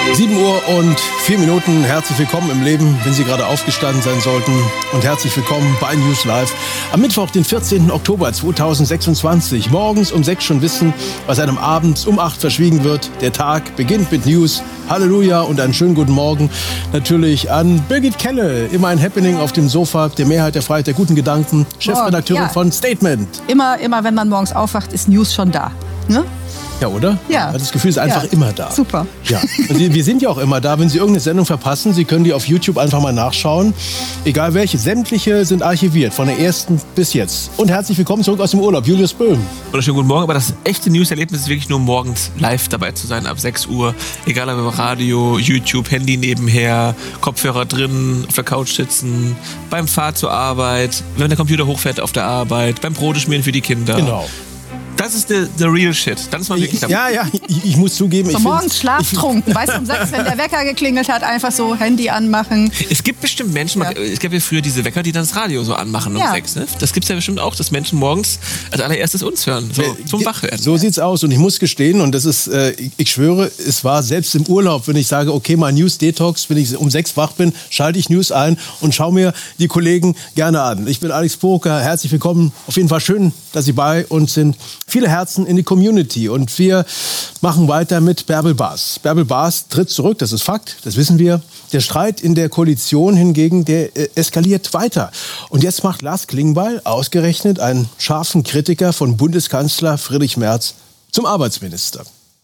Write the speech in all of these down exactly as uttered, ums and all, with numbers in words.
sieben Uhr und vier Minuten. Herzlich willkommen im Leben, wenn Sie gerade aufgestanden sein sollten. Und herzlich willkommen bei News Live. Am Mittwoch, den vierzehnten Oktober zweitausendsechsundzwanzig. Morgens um sechs schon wissen, was einem abends um acht verschwiegen wird. Der Tag beginnt mit News. Halleluja und einen schönen guten Morgen natürlich an Birgit Kelle. Immer ein Happening auf dem Sofa der Mehrheit der Freiheit der guten Gedanken. Chefredakteurin ja. von Statement. Immer, immer, wenn man morgens aufwacht, ist News schon da. Ne? Ja, oder? Ja. Das Gefühl ist einfach ja. immer da. Super. Ja. Und wir sind ja auch immer da. Wenn Sie irgendeine Sendung verpassen, Sie können die auf YouTube einfach mal nachschauen. Egal welche. Sämtliche sind archiviert, von der ersten bis jetzt. Und herzlich willkommen zurück aus dem Urlaub, Julius Böhm. Wunderschönen guten Morgen. Aber das echte News-Erlebnis ist wirklich nur morgens live dabei zu sein, ab sechs Uhr. Egal ob Radio, YouTube, Handy nebenher, Kopfhörer drin, auf der Couch sitzen, beim Fahrt zur Arbeit, wenn der Computer hochfährt auf der Arbeit, beim Brote schmieren für die Kinder. Genau. Das ist der the real shit. Dann ist man wirklich dabei. Ja, ja, ich, ich muss zugeben. So ich morgens schlaftrunken. Weißt du, um sechs, wenn der Wecker geklingelt hat, einfach so Handy anmachen. Es gibt bestimmt Menschen, ja. es gab ja früher diese Wecker, die dann das Radio so anmachen um ja. sechs. Ne? Das gibt es ja bestimmt auch, dass Menschen morgens als allererstes uns hören, so zum Wachwerden. So sieht's aus. Und ich muss gestehen, und das ist, äh, ich schwöre, es war selbst im Urlaub, wenn ich sage, okay, mal News Detox, wenn ich um sechs wach bin, schalte ich News ein und schaue mir die Kollegen gerne an. Ich bin Alex Poker, herzlich willkommen. Auf jeden Fall schön, dass Sie bei uns sind. Viele Herzen in die Community. Und wir machen weiter mit Bärbel Baas. Bärbel Baas tritt zurück, das ist Fakt, das wissen wir. Der Streit in der Koalition hingegen, der äh, eskaliert weiter. Und jetzt macht Lars Klingbeil ausgerechnet einen scharfen Kritiker von Bundeskanzler Friedrich Merz zum Arbeitsminister.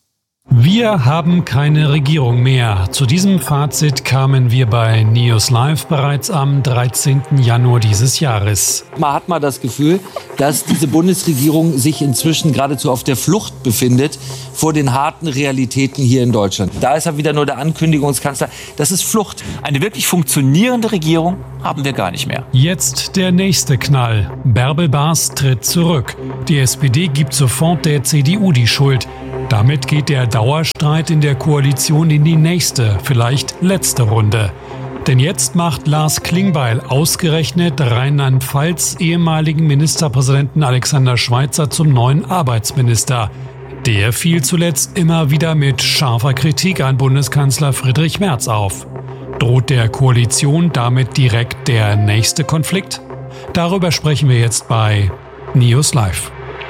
Wir haben keine Regierung mehr. Zu diesem Fazit kamen wir bei News Live bereits am dreizehnten Januar dieses Jahres. Man hat mal das Gefühl, dass diese Bundesregierung sich inzwischen geradezu auf der Flucht befindet vor den harten Realitäten hier in Deutschland. Da ist er wieder nur der Ankündigungskanzler. Das ist Flucht. Eine wirklich funktionierende Regierung haben wir gar nicht mehr. Jetzt der nächste Knall. Bärbel Baas tritt zurück. Die S P D gibt sofort der C D U die Schuld. Damit geht der Dauerstreit in der Koalition in die nächste, vielleicht letzte Runde. Denn jetzt macht Lars Klingbeil ausgerechnet Rheinland-Pfalz ehemaligen Ministerpräsidenten Alexander Schweitzer zum neuen Arbeitsminister. Der fiel zuletzt immer wieder mit scharfer Kritik an Bundeskanzler Friedrich Merz auf. Droht der Koalition damit direkt der nächste Konflikt? Darüber sprechen wir jetzt bei News Live.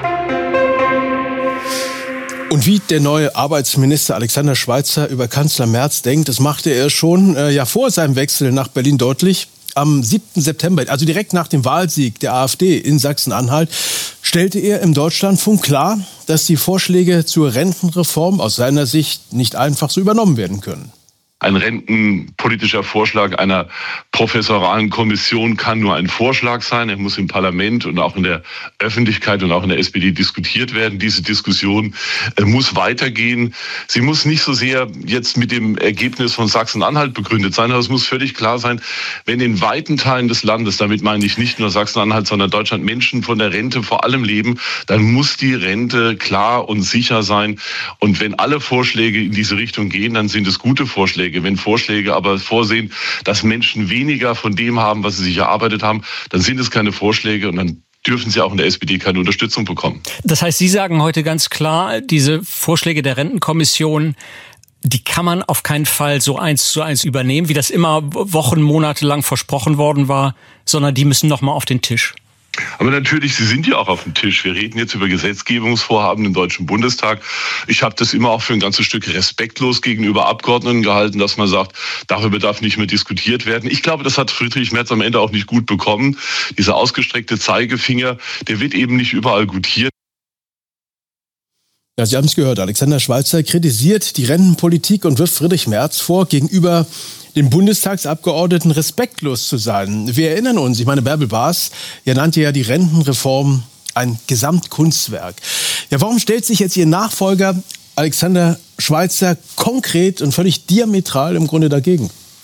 Und wie der neue Arbeitsminister Alexander Schweitzer über Kanzler Merz denkt, das machte er schon äh, ja vor seinem Wechsel nach Berlin deutlich. Am siebten September, also direkt nach dem Wahlsieg der AfD in Sachsen-Anhalt, stellte er im Deutschlandfunk klar, dass die Vorschläge zur Rentenreform aus seiner Sicht nicht einfach so übernommen werden können. Ein rentenpolitischer Vorschlag einer professoralen Kommission kann nur ein Vorschlag sein. Er muss im Parlament und auch in der Öffentlichkeit und auch in der S P D diskutiert werden. Diese Diskussion äh, muss weitergehen. Sie muss nicht so sehr jetzt mit dem Ergebnis von Sachsen-Anhalt begründet sein, aber es muss völlig klar sein, wenn in weiten Teilen des Landes, damit meine ich nicht nur Sachsen-Anhalt, sondern Deutschland, Menschen von der Rente vor allem leben, dann muss die Rente klar und sicher sein. Und wenn alle Vorschläge in diese Richtung gehen, dann sind es gute Vorschläge. Wenn Vorschläge aber vorsehen, dass Menschen weniger von dem haben, was sie sich erarbeitet haben, dann sind es keine Vorschläge und dann dürfen sie auch in der S P D keine Unterstützung bekommen. Das heißt, Sie sagen heute ganz klar, diese Vorschläge der Rentenkommission, die kann man auf keinen Fall so eins zu eins übernehmen, wie das immer Wochen, Monate lang versprochen worden war, sondern die müssen noch mal auf den Tisch. Aber natürlich, sie sind ja auch auf dem Tisch. Wir reden jetzt über Gesetzgebungsvorhaben im Deutschen Bundestag. Ich habe das immer auch für ein ganzes Stück respektlos gegenüber Abgeordneten gehalten, dass man sagt, darüber darf nicht mehr diskutiert werden. Ich glaube, das hat Friedrich Merz am Ende auch nicht gut bekommen. Dieser ausgestreckte Zeigefinger, der wird eben nicht überall gutiert. Ja, Sie haben es gehört. Alexander Schweitzer kritisiert die Rentenpolitik und wirft Friedrich Merz vor, gegenüber den Bundestagsabgeordneten respektlos zu sein. Wir erinnern uns, ich meine, Bärbel Baas, ja, nannte ja die Rentenreform ein Gesamtkunstwerk. Ja, warum stellt sich jetzt Ihr Nachfolger Alexander Schweitzer konkret und völlig diametral im Grunde dagegen?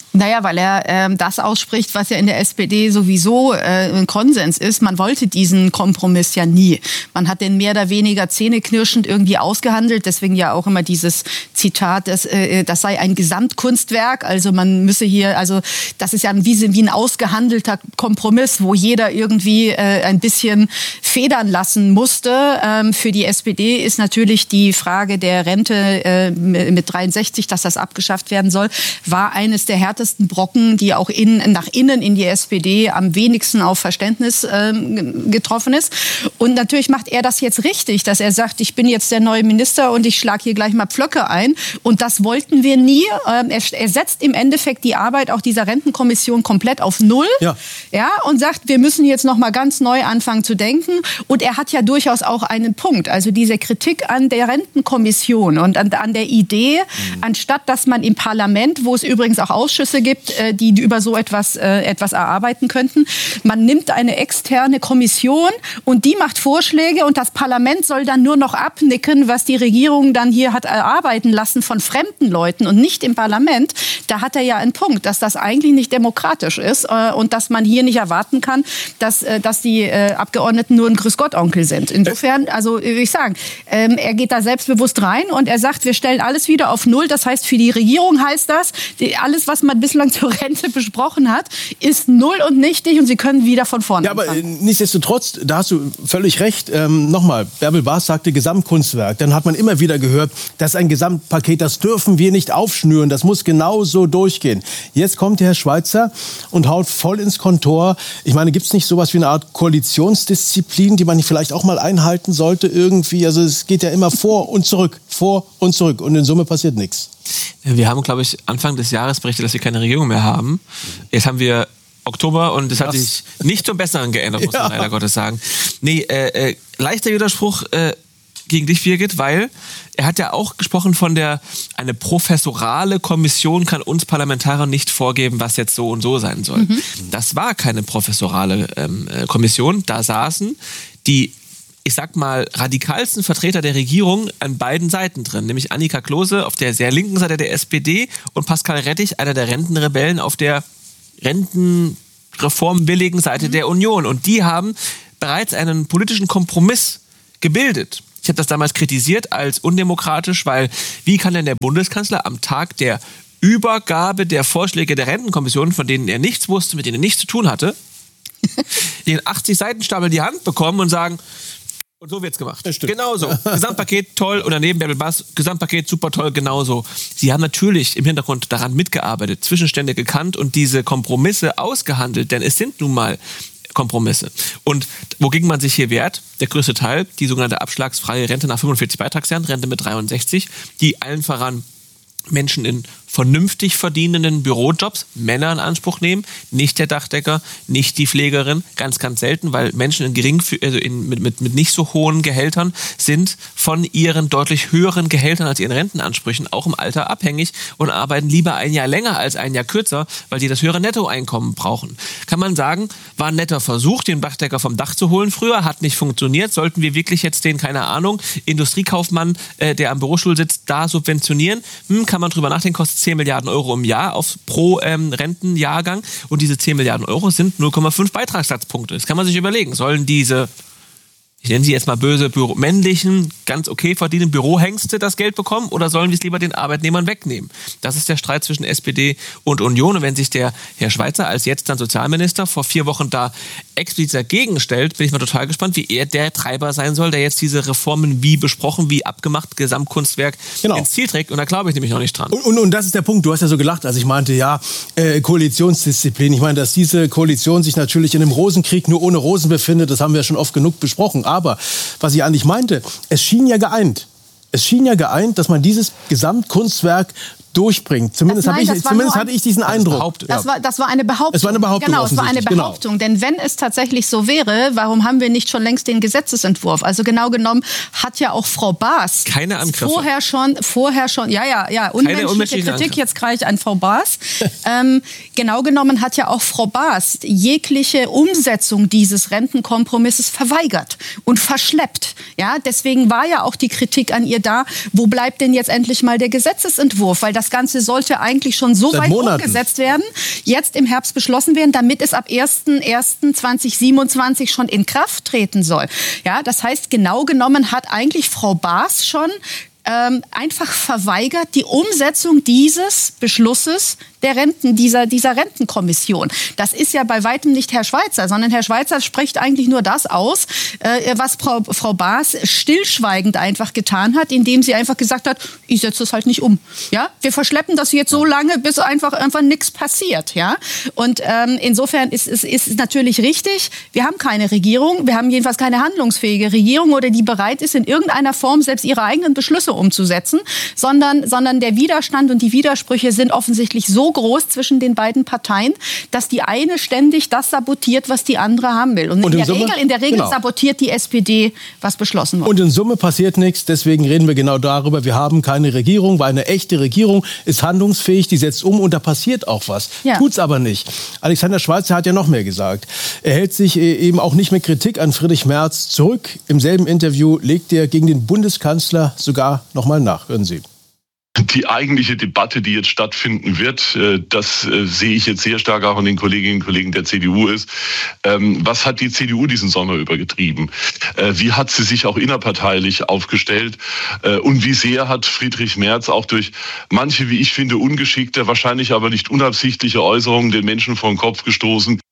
Naja, weil er ähm, das ausspricht, was ja in der S P D sowieso äh, ein Konsens ist. Man wollte diesen Kompromiss ja nie. Man hat den mehr oder weniger zähneknirschend irgendwie ausgehandelt. Deswegen ja auch immer dieses Zitat, das, äh, das sei ein Gesamtkunstwerk. Also man müsse hier, also das ist ja wie, wie ein ausgehandelter Kompromiss, wo jeder irgendwie äh, ein bisschen federn lassen musste. Ähm, für die S P D ist natürlich die Frage der Rente äh, mit dreiundsechzig, dass das abgeschafft werden soll, war eines der härtesten Brocken, die auch in, nach innen in die S P D am wenigsten auf Verständnis äh, getroffen ist. Und natürlich macht er das jetzt richtig, dass er sagt, ich bin jetzt der neue Minister und ich schlage hier gleich mal Pflöcke ein. Und das wollten wir nie. Ähm, er, er setzt im Endeffekt die Arbeit auch dieser Rentenkommission komplett auf Null. Ja. Ja, und sagt, wir müssen jetzt noch mal ganz neu anfangen zu denken. Und er hat ja durchaus auch einen Punkt. Also diese Kritik an der Rentenkommission und an, an der Idee, mhm. anstatt dass man im Parlament, wo es übrigens auch Ausschüsse gibt, die über so etwas, äh, etwas erarbeiten könnten. Man nimmt eine externe Kommission und die macht Vorschläge und das Parlament soll dann nur noch abnicken, was die Regierung dann hier hat erarbeiten lassen von fremden Leuten und nicht im Parlament. Da hat er ja einen Punkt, dass das eigentlich nicht demokratisch ist äh, und dass man hier nicht erwarten kann, dass, äh, dass die äh, Abgeordneten nur ein Grüß-Gott-Onkel sind. Insofern, also will ich sagen, ähm, er geht da selbstbewusst rein und er sagt, wir stellen alles wieder auf Null. Das heißt, für die Regierung heißt das, die, alles, was man bislang zur Rente besprochen hat, ist null und nichtig und sie können wieder von vorne Ja, aber anfangen. Nichtsdestotrotz, da hast du völlig recht. Ähm, nochmal, Bärbel Baas sagte Gesamtkunstwerk. Dann hat man immer wieder gehört, das ist ein Gesamtpaket, das dürfen wir nicht aufschnüren, das muss genau so durchgehen. Jetzt kommt der Herr Schweizer und haut voll ins Kontor. Ich meine, gibt es nicht sowas wie eine Art Koalitionsdisziplin, die man vielleicht auch mal einhalten sollte irgendwie? Also es geht ja immer vor und zurück, vor und zurück und in Summe passiert nichts. Wir haben, glaube ich, Anfang des Jahres berichtet, dass wir keine Regierung mehr haben. Jetzt haben wir Oktober und es hat sich nicht zum Besseren geändert, muss man ja. leider Gottes sagen. Nee, äh, äh, leichter Widerspruch äh, gegen dich, Birgit, weil er hat ja auch gesprochen von der, eine professorale Kommission kann uns Parlamentarier nicht vorgeben, was jetzt so und so sein soll. Mhm. Das war keine professorale ähm, Kommission. Da saßen die ich sag mal, radikalsten Vertreter der Regierung an beiden Seiten drin. Nämlich Annika Klose auf der sehr linken Seite der S P D und Pascal Rettich, einer der Rentenrebellen, auf der rentenreformwilligen Seite mhm. der Union. Und die haben bereits einen politischen Kompromiss gebildet. Ich habe das damals kritisiert als undemokratisch, weil wie kann denn der Bundeskanzler am Tag der Übergabe der Vorschläge der Rentenkommission, von denen er nichts wusste, mit denen er nichts zu tun hatte, den achtzig Seitenstapel in die Hand bekommen und sagen, und so wird's gemacht. Genauso. Gesamtpaket toll und daneben Bärbel Baas, Gesamtpaket super toll, genauso. Sie haben natürlich im Hintergrund daran mitgearbeitet, Zwischenstände gekannt und diese Kompromisse ausgehandelt, denn es sind nun mal Kompromisse. Und wogegen man sich hier wehrt, der größte Teil, die sogenannte abschlagsfreie Rente nach fünfundvierzig Beitragsjahren, Rente mit dreiundsechzig, die allen voran Menschen in vernünftig verdienenden Bürojobs, Männer in Anspruch nehmen, nicht der Dachdecker, nicht die Pflegerin, ganz, ganz selten, weil Menschen in gering, also in, mit, mit, mit nicht so hohen Gehältern sind von ihren deutlich höheren Gehältern als ihren Rentenansprüchen auch im Alter abhängig und arbeiten lieber ein Jahr länger als ein Jahr kürzer, weil die das höhere Nettoeinkommen brauchen. Kann man sagen, war ein netter Versuch, den Dachdecker vom Dach zu holen früher, hat nicht funktioniert. Sollten wir wirklich jetzt den, keine Ahnung, Industriekaufmann, äh, der am Bürostuhl sitzt, da subventionieren? Hm, kann man drüber nachdenken, kostet zehn Milliarden Euro im Jahr auf pro ähm, Rentenjahrgang und diese zehn Milliarden Euro sind null Komma fünf Beitragssatzpunkte. Das kann man sich überlegen. Sollen diese, ich nenne sie jetzt mal böse, Büro, männlichen, ganz okay verdienenden Bürohengste das Geld bekommen oder sollen wir es lieber den Arbeitnehmern wegnehmen? Das ist der Streit zwischen S P D und Union. Und wenn sich der Herr Schweizer als jetzt dann Sozialminister vor vier Wochen da explizit dagegen stellt, bin ich mal total gespannt, wie er der Treiber sein soll, der jetzt diese Reformen wie besprochen, wie abgemacht, Gesamtkunstwerk genau. ins Ziel trägt. Und da glaube ich nämlich noch nicht dran. Und, und, und das ist der Punkt. Du hast ja so gelacht, als ich meinte, ja, äh, Koalitionsdisziplin. Ich meine, dass diese Koalition sich natürlich in einem Rosenkrieg nur ohne Rosen befindet, das haben wir schon oft genug besprochen. Aber was ich eigentlich meinte, es schien ja geeint. Es schien ja geeint, dass man dieses Gesamtkunstwerk durchbringt. Zumindest, das, nein, ich, zumindest hatte ich diesen Eindruck. Das war, das war eine Behauptung. Es war eine Behauptung. Genau, es war eine Behauptung. Genau. Denn wenn es tatsächlich so wäre, warum haben wir nicht schon längst den Gesetzesentwurf? Also genau genommen hat ja auch Frau Baas keine Angriffe. vorher schon, vorher schon, ja, ja, ja, unmenschliche Kritik Angriff. Jetzt gleich an Frau Baas. ähm, genau genommen hat ja auch Frau Baas jegliche Umsetzung dieses Rentenkompromisses verweigert und verschleppt. Ja, deswegen war ja auch die Kritik an ihr da, wo bleibt denn jetzt endlich mal der Gesetzesentwurf? Weil Das Ganze sollte eigentlich schon so Seit weit Monaten. umgesetzt werden, jetzt im Herbst beschlossen werden, damit es ab erster erster zweitausendsiebenundzwanzig schon in Kraft treten soll. Ja, das heißt, genau genommen hat eigentlich Frau Baas schon ähm, einfach verweigert die Umsetzung dieses Beschlusses der Renten, dieser, dieser Rentenkommission. Das ist ja bei weitem nicht Herr Schweizer, sondern Herr Schweizer spricht eigentlich nur das aus, äh, was Frau, Frau Baas stillschweigend einfach getan hat, indem sie einfach gesagt hat, ich setze das halt nicht um. Ja? Wir verschleppen das jetzt so lange, bis einfach, einfach nichts passiert. Ja? Und ähm, insofern ist es ist, ist natürlich richtig, wir haben keine Regierung, wir haben jedenfalls keine handlungsfähige Regierung oder die bereit ist, in irgendeiner Form selbst ihre eigenen Beschlüsse umzusetzen, sondern, sondern der Widerstand und die Widersprüche sind offensichtlich so groß zwischen den beiden Parteien, dass die eine ständig das sabotiert, was die andere haben will. Und, Und in, in der Summe, Regel, in der Regel genau. sabotiert die S P D, was beschlossen wurde. Und in Summe passiert nichts, deswegen reden wir genau darüber. Wir haben keine Regierung, weil eine echte Regierung ist handlungsfähig, die setzt um und da passiert auch was. Ja. Tut's aber nicht. Alexander Schweizer hat ja noch mehr gesagt. Er hält sich eben auch nicht mit Kritik an Friedrich Merz zurück. Im selben Interview legt er gegen den Bundeskanzler sogar noch mal nach. Hören Sie. Die eigentliche Debatte, die jetzt stattfinden wird, das sehe ich jetzt sehr stark auch an den Kolleginnen und Kollegen der C D U ist, was hat die C D U diesen Sommer über getrieben? Wie hat sie sich auch innerparteilich aufgestellt? Und wie sehr hat Friedrich Merz auch durch manche, wie ich finde, ungeschickte, wahrscheinlich aber nicht unabsichtliche Äußerungen den Menschen vor den Kopf gestoßen?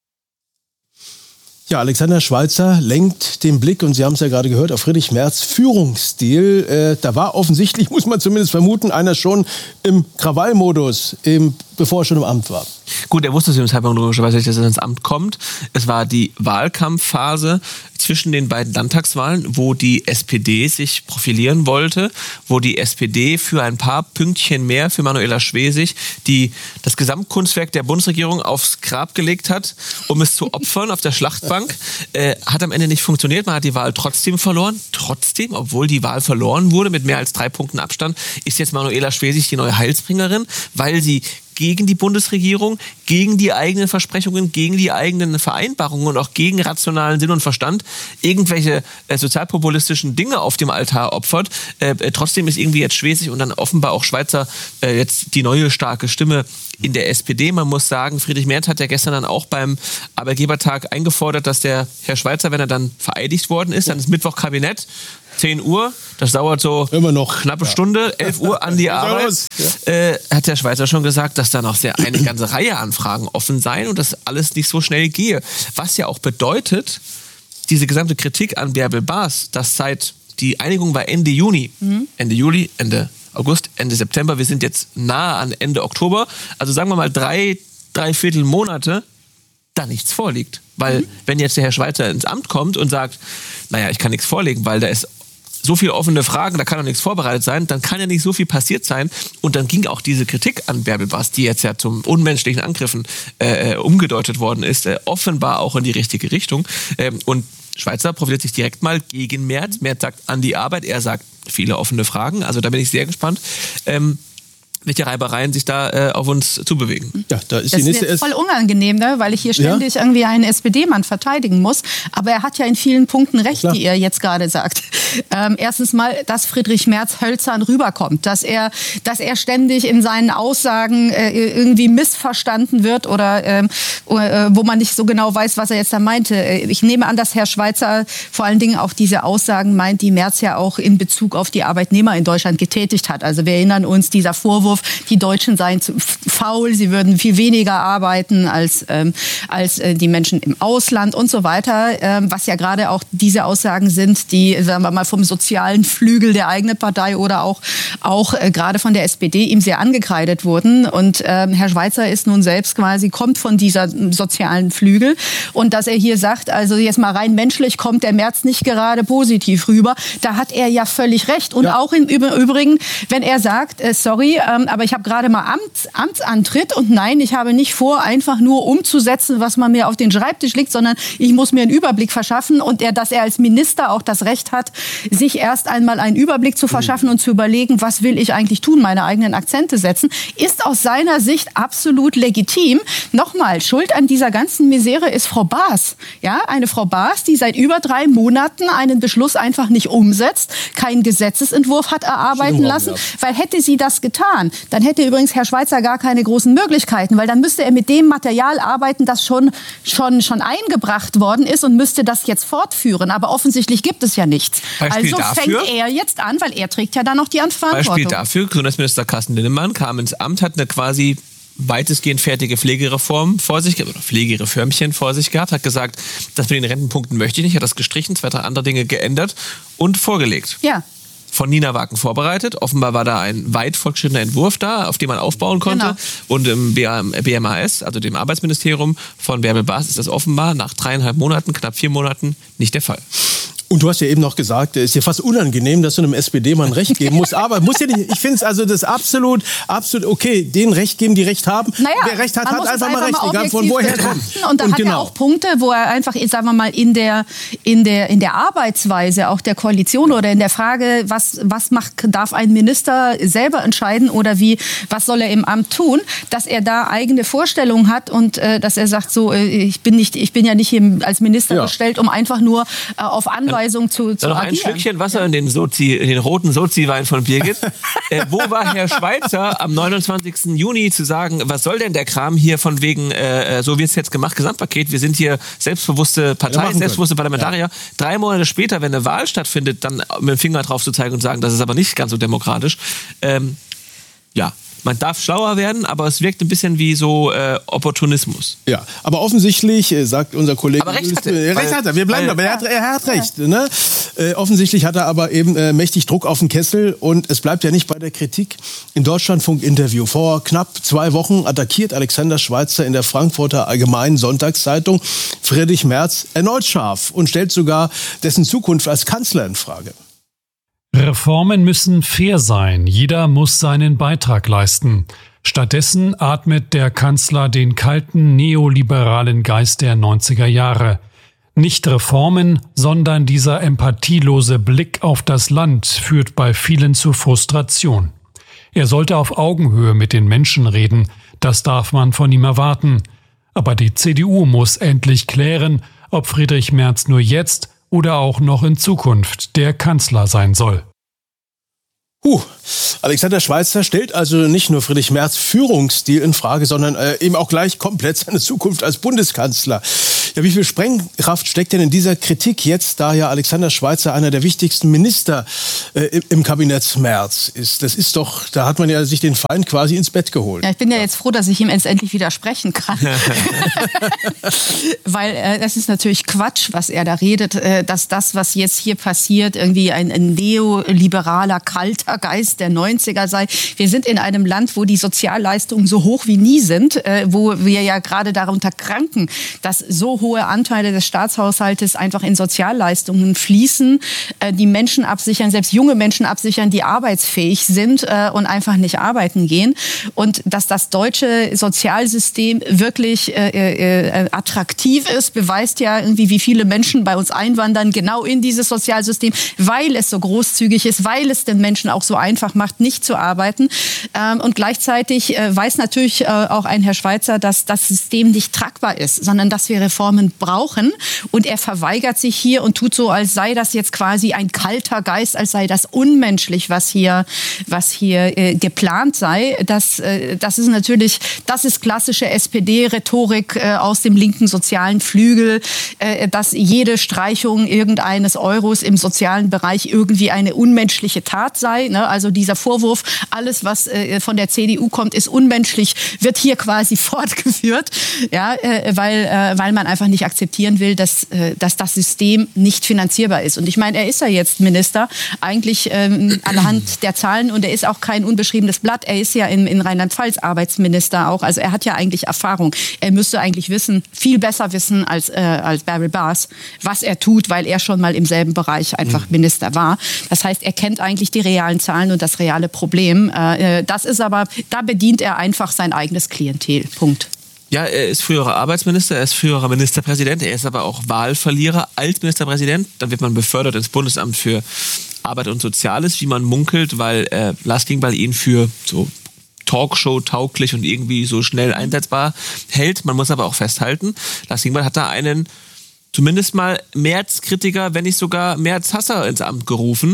Ja, Alexander Schweizer lenkt den Blick, und Sie haben es ja gerade gehört, auf Friedrich Merz' Führungsstil. Äh, da war offensichtlich, muss man zumindest vermuten, einer schon im Krawallmodus, im, bevor er schon im Amt war. Gut, er wusste zu dem Zeitpunkt logischerweise nicht, dass er ins Amt kommt. Es war die Wahlkampfphase zwischen den beiden Landtagswahlen, wo die S P D sich profilieren wollte, wo die S P D für ein paar Pünktchen mehr für Manuela Schwesig, die das Gesamtkunstwerk der Bundesregierung aufs Grab gelegt hat, um es zu opfern auf der Schlachtbank, äh, hat am Ende nicht funktioniert. Man hat die Wahl trotzdem verloren. Trotzdem, obwohl die Wahl verloren wurde mit mehr als drei Punkten Abstand, ist jetzt Manuela Schwesig die neue Heilsbringerin, weil sie gegen die Bundesregierung, gegen die eigenen Versprechungen, gegen die eigenen Vereinbarungen und auch gegen rationalen Sinn und Verstand irgendwelche äh, sozialpopulistischen Dinge auf dem Altar opfert. Äh, äh, trotzdem ist irgendwie jetzt Schwesig und dann offenbar auch Schweizer äh, jetzt die neue starke Stimme in der S P D. Man muss sagen, Friedrich Merz hat ja gestern dann auch beim Arbeitgebertag eingefordert, dass der Herr Schweizer, wenn er dann vereidigt worden ist, dann ist Mittwoch Kabinett, zehn Uhr, das dauert so immer noch knappe ja. Stunde, elf Uhr an die Arbeit, ja. äh, hat der Schweizer schon gesagt, dass da noch sehr eine ganze Reihe Anfragen offen seien und dass alles nicht so schnell gehe. Was ja auch bedeutet, diese gesamte Kritik an Bärbel Baas, dass seit die Einigung war Ende Juni, mhm. Ende Juli, Ende August, Ende September, wir sind jetzt nahe an Ende Oktober, also sagen wir mal drei, dreiviertel Monate, da nichts vorliegt. Weil mhm. wenn jetzt der Herr Schweizer ins Amt kommt und sagt, naja, ich kann nichts vorlegen, weil da ist so viele offene Fragen, da kann doch nichts vorbereitet sein, dann kann ja nicht so viel passiert sein. Und dann ging auch diese Kritik an Bärbel Baas, die jetzt ja zum unmenschlichen Angriffen äh, umgedeutet worden ist, äh, offenbar auch in die richtige Richtung. Ähm, und Schweizer profiliert sich direkt mal gegen Merz. Merz sagt an die Arbeit, er sagt viele offene Fragen. Also da bin ich sehr gespannt, ähm, welche Reibereien sich da äh, auf uns zubewegen. Ja, da ist das die nächste ist voll unangenehm, ne? Weil ich hier ständig ja? irgendwie einen S P D-Mann verteidigen muss. Aber er hat ja in vielen Punkten recht, Klar. die er jetzt gerade sagt. Ähm, erstens mal, dass Friedrich Merz hölzern rüberkommt, dass er, dass er ständig in seinen Aussagen äh, irgendwie missverstanden wird oder äh, wo man nicht so genau weiß, was er jetzt da meinte. Ich nehme an, dass Herr Schweizer vor allen Dingen auch diese Aussagen meint, die Merz ja auch in Bezug auf die Arbeitnehmer in Deutschland getätigt hat. Also wir erinnern uns, dieser Vorwurf, die Deutschen seien zu faul, sie würden viel weniger arbeiten als, ähm, als äh, die Menschen im Ausland und so weiter. Ähm, was ja gerade auch diese Aussagen sind, die, sagen wir mal, vom sozialen Flügel der eigenen Partei oder auch, auch äh, gerade von der S P D ihm sehr angekreidet wurden. Und ähm, Herr Schweizer ist nun selbst quasi, kommt von dieser sozialen Flügel. Und dass er hier sagt, also jetzt mal rein menschlich kommt der Merz nicht gerade positiv rüber, da hat er ja völlig recht. Und ja. auch im Übrigen, wenn er sagt, äh, sorry, ähm, aber ich habe gerade mal Amts, Amtsantritt und nein, ich habe nicht vor, einfach nur umzusetzen, was man mir auf den Schreibtisch legt, sondern ich muss mir einen Überblick verschaffen und er, dass er als Minister auch das Recht hat, sich erst einmal einen Überblick zu verschaffen und zu überlegen, was will ich eigentlich tun, meine eigenen Akzente setzen, ist aus seiner Sicht absolut legitim. Nochmal, schuld an dieser ganzen Misere ist Frau Baas. Ja, eine Frau Baas, die seit über drei Monaten einen Beschluss einfach nicht umsetzt, keinen Gesetzesentwurf hat erarbeiten lassen, weil hätte sie das getan, ändern, dann hätte übrigens Herr Schweizer gar keine großen Möglichkeiten, weil dann müsste er mit dem Material arbeiten, das schon, schon, schon eingebracht worden ist und müsste das jetzt fortführen. Aber offensichtlich gibt es ja nichts. Beispiel also dafür, fängt er jetzt an, weil er trägt ja dann noch die Verantwortung. Beispiel dafür, Gesundheitsminister Carsten Linnemann kam ins Amt, hat eine quasi weitestgehend fertige Pflegereform vor sich, oder Pflegereformchen vor sich gehabt, hat gesagt, das mit den Rentenpunkten möchte ich nicht, hat das gestrichen, zwei, drei andere Dinge geändert und vorgelegt. Ja. Von Nina Waken vorbereitet. Offenbar war da ein weit fortgeschrittener Entwurf da, auf dem man aufbauen konnte. Genau. Und im B M A S, also dem Arbeitsministerium von Bärbel Baas, ist das offenbar nach dreieinhalb Monaten, knapp vier Monaten nicht der Fall. Und du hast ja eben noch gesagt, es ist ja fast unangenehm, dass du einem S P D-Mann Recht geben musst. Aber muss ja nicht, ich finde es also das absolut, absolut okay, denen Recht geben, die Recht haben. Naja, wer Recht hat, hat einfach, einfach mal Recht, mal egal von woher kommt. Und da und hat genau. er auch Punkte, wo er einfach, sagen wir mal, in der, in der, in der Arbeitsweise auch der Koalition oder in der Frage, was, was macht, darf ein Minister selber entscheiden oder wie, was soll er im Amt tun, dass er da eigene Vorstellungen hat und äh, dass er sagt, so, äh, ich bin nicht, ich bin ja nicht hier als Minister ja. gestellt, um einfach nur äh, auf Anweisung zu, zu Noch ein Schlückchen Wasser in den, Sozi, in den roten Sozi-Wein von Birgit. äh, wo war Herr Schweizer am neunundzwanzigsten Juni zu sagen, was soll denn der Kram hier von wegen, äh, so wird es jetzt gemacht, Gesamtpaket, wir sind hier selbstbewusste Partei, selbstbewusste Parlamentarier. Ja. Drei Monate später, wenn eine Wahl stattfindet, dann mit dem Finger drauf zu zeigen und sagen, das ist aber nicht ganz so demokratisch. Ähm, ja. Man darf schlauer werden, aber es wirkt ein bisschen wie so äh, Opportunismus. Ja, aber offensichtlich, äh, sagt unser Kollege... Aber recht hat er. Äh, recht hat er, wir bleiben dabei. Er hat, er hat recht. Ne? Äh, offensichtlich hat er aber eben äh, mächtig Druck auf den Kessel und es bleibt ja nicht bei der Kritik. Im Deutschlandfunk-Interview vor knapp zwei Wochen attackiert Alexander Schweizer in der Frankfurter Allgemeinen Sonntagszeitung Friedrich Merz erneut scharf und stellt sogar dessen Zukunft als Kanzler in Frage. Reformen müssen fair sein, jeder muss seinen Beitrag leisten. Stattdessen atmet der Kanzler den kalten neoliberalen Geist der neunziger Jahre. Nicht Reformen, sondern dieser empathielose Blick auf das Land führt bei vielen zu Frustration. Er sollte auf Augenhöhe mit den Menschen reden, das darf man von ihm erwarten. Aber die C D U muss endlich klären, ob Friedrich Merz nur jetzt oder auch noch in Zukunft der Kanzler sein soll. Huh. Alexander Schweizer stellt also nicht nur Friedrich Merz Führungsstil in Frage, sondern äh, eben auch gleich komplett seine Zukunft als Bundeskanzler. Ja, wie viel Sprengkraft steckt denn in dieser Kritik jetzt, da ja Alexander Schweizer einer der wichtigsten Minister äh, im Kabinett Merz ist? Das ist doch, da hat man ja sich den Feind quasi ins Bett geholt. Ja, ich bin ja jetzt froh, dass ich ihm jetzt endlich widersprechen kann. Weil äh, das ist natürlich Quatsch, was er da redet, äh, dass das, was jetzt hier passiert, irgendwie ein, ein neoliberaler, kalter Geist der neunziger sei. Wir sind in einem Land, wo die Sozialleistungen so hoch wie nie sind, äh, wo wir ja gerade darunter kranken, dass so hohe Anteile des Staatshaushaltes einfach in Sozialleistungen fließen, äh, die Menschen absichern, selbst junge Menschen absichern, die arbeitsfähig sind äh, und einfach nicht arbeiten gehen. Und dass das deutsche Sozialsystem wirklich äh, äh, attraktiv ist, beweist ja irgendwie, wie viele Menschen bei uns einwandern, genau in dieses Sozialsystem, weil es so großzügig ist, weil es den Menschen auch so einfach macht, nicht zu arbeiten. Ähm, und gleichzeitig äh, weiß natürlich äh, auch ein Herr Schweizer, dass das System nicht tragbar ist, sondern dass wir Reformen brauchen. Und er verweigert sich hier und tut so, als sei das jetzt quasi ein kalter Geist, als sei das unmenschlich, was hier, was hier äh, geplant sei. Das, äh, das ist natürlich, das ist klassische S P D-Rhetorik äh, aus dem linken sozialen Flügel, äh, dass jede Streichung irgendeines Euros im sozialen Bereich irgendwie eine unmenschliche Tat sei. Ne? Also dieser Vorwurf, alles, was äh, von der C D U kommt, ist unmenschlich, wird hier quasi fortgeführt, ja, äh, weil, äh, weil man einfach nicht akzeptieren will, dass, äh, dass das System nicht finanzierbar ist. Und ich meine, er ist ja jetzt Minister, eigentlich ähm, anhand der Zahlen, und er ist auch kein unbeschriebenes Blatt. Er ist ja in, in Rheinland-Pfalz Arbeitsminister auch, also er hat ja eigentlich Erfahrung. Er müsste eigentlich wissen, viel besser wissen als, äh, als Bärbel Baas, was er tut, weil er schon mal im selben Bereich einfach mhm. Minister war. Das heißt, er kennt eigentlich die realen Zahlen und das reale Problem. Äh, das ist aber, da bedient er einfach sein eigenes Klientel. Punkt. Ja, er ist früherer Arbeitsminister, er ist früherer Ministerpräsident, er ist aber auch Wahlverlierer als Ministerpräsident. Dann wird man befördert ins Bundesamt für Arbeit und Soziales, wie man munkelt, weil äh, Lars Klingbeil ihn für so Talkshow-tauglich und irgendwie so schnell einsetzbar hält. Man muss aber auch festhalten, Lars Klingbeil hat da einen zumindest mal Merz-Kritiker, wenn nicht sogar Merz-Hasser ins Amt gerufen,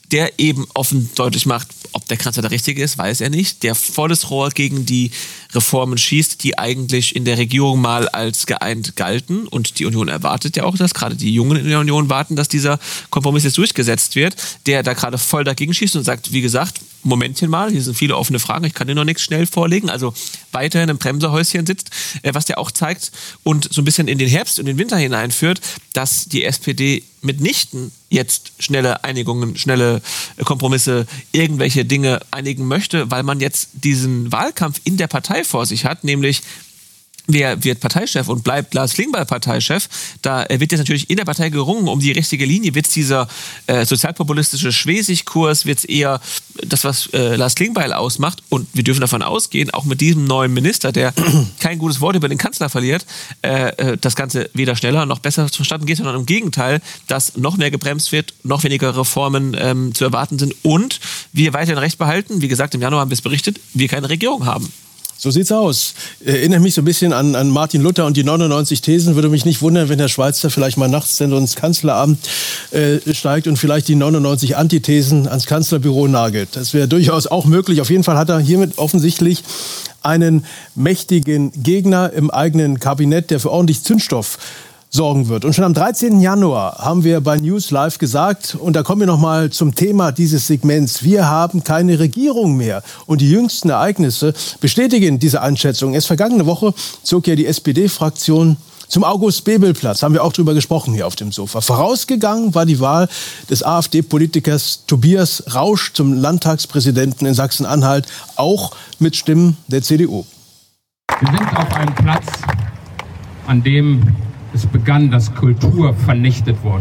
der eben offen deutlich macht, ob der Kanzler der Richtige ist, weiß er nicht, der volles Rohr gegen die Reformen schießt, die eigentlich in der Regierung mal als geeint galten. Und die Union erwartet ja auch, dass gerade die Jungen in der Union warten, dass dieser Kompromiss jetzt durchgesetzt wird, der da gerade voll dagegen schießt und sagt, wie gesagt, Momentchen mal, hier sind viele offene Fragen, ich kann dir noch nichts schnell vorlegen, also weiterhin im Bremserhäuschen sitzt, was der auch zeigt und so ein bisschen in den Herbst und den Winter hineinführt, dass die S P D mitnichten jetzt schnelle Einigungen, schnelle Kompromisse, irgendwelche Dinge einigen möchte, weil man jetzt diesen Wahlkampf in der Partei vor sich hat, nämlich wer wird Parteichef und bleibt Lars Klingbeil Parteichef? Da wird jetzt natürlich in der Partei gerungen um die richtige Linie. Wird es dieser äh, sozialpopulistische Schwesig-Kurs, wird es eher das, was äh, Lars Klingbeil ausmacht? Und wir dürfen davon ausgehen, auch mit diesem neuen Minister, der kein gutes Wort über den Kanzler verliert, äh, das Ganze weder schneller noch besser zustande geht, sondern im Gegenteil, dass noch mehr gebremst wird, noch weniger Reformen ähm, zu erwarten sind und wir weiterhin Recht behalten. Wie gesagt, im Januar haben wir es berichtet, wir keine Regierung haben. So sieht's aus. Erinnert mich so ein bisschen an, an Martin Luther und die neunundneunzig Thesen. Würde mich nicht wundern, wenn der Schweizer vielleicht mal nachts dann ins Kanzleramt äh, steigt und vielleicht die neunundneunzig Antithesen ans Kanzlerbüro nagelt. Das wäre durchaus auch möglich. Auf jeden Fall hat er hiermit offensichtlich einen mächtigen Gegner im eigenen Kabinett, der für ordentlich Zündstoff sorgen wird. Und schon am dreizehnten Januar haben wir bei News Live gesagt, und da kommen wir noch mal zum Thema dieses Segments, wir haben keine Regierung mehr. Und die jüngsten Ereignisse bestätigen diese Einschätzung. Erst vergangene Woche zog ja die S P D-Fraktion zum August-Bebel-Platz. Haben wir auch drüber gesprochen hier auf dem Sofa. Vorausgegangen war die Wahl des AfD-Politikers Tobias Rausch zum Landtagspräsidenten in Sachsen-Anhalt, auch mit Stimmen der C D U. Wir sind auf einem Platz, an dem es begann, dass Kultur vernichtet wurde.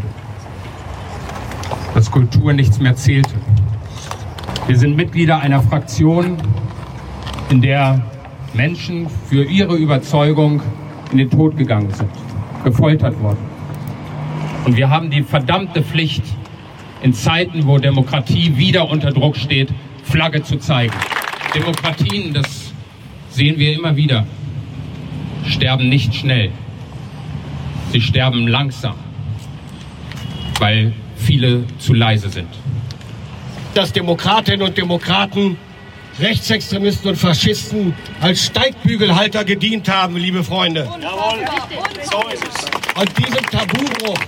Dass Kultur nichts mehr zählte. Wir sind Mitglieder einer Fraktion, in der Menschen für ihre Überzeugung in den Tod gegangen sind, gefoltert worden. Und wir haben die verdammte Pflicht, in Zeiten, wo Demokratie wieder unter Druck steht, Flagge zu zeigen. Demokratien, das sehen wir immer wieder, sterben nicht schnell. Sie sterben langsam, weil viele zu leise sind. Dass Demokratinnen und Demokraten, Rechtsextremisten und Faschisten als Steigbügelhalter gedient haben, liebe Freunde. Jawohl, so ist es. Und diesem Tabubruch,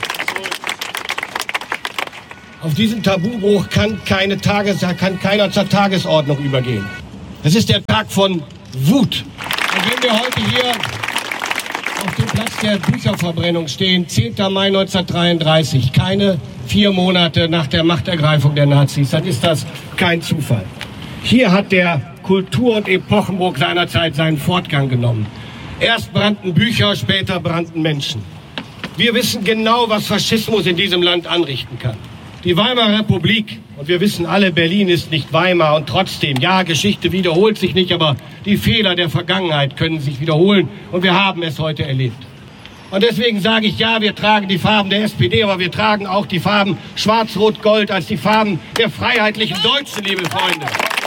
auf diesen Tabubruch kann, keine Tages, kann keiner zur Tagesordnung übergehen. Es ist der Tag von Wut. Und wenn wir heute hier auf dem Platz der Bücherverbrennung stehen, zehnten Mai neunzehnhundertdreiunddreißig, keine vier Monate nach der Machtergreifung der Nazis, dann ist das kein Zufall. Hier hat der Kultur- und Epochenbruch seinerzeit seinen Fortgang genommen. Erst brannten Bücher, später brannten Menschen. Wir wissen genau, was Faschismus in diesem Land anrichten kann. Die Weimarer Republik, und wir wissen alle, Berlin ist nicht Weimar und trotzdem, ja, Geschichte wiederholt sich nicht, aber die Fehler der Vergangenheit können sich wiederholen und wir haben es heute erlebt. Und deswegen sage ich, ja, wir tragen die Farben der S P D, aber wir tragen auch die Farben Schwarz-Rot-Gold als die Farben der freiheitlichen Deutschen, liebe Freunde.